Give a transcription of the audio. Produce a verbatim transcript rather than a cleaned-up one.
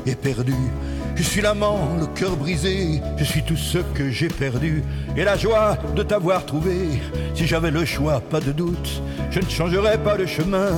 éperdu. Je suis l'amant, le cœur brisé, je suis tout ce que j'ai perdu. Et la joie de t'avoir trouvé, si j'avais le choix, pas de doute, je ne changerais pas de chemin.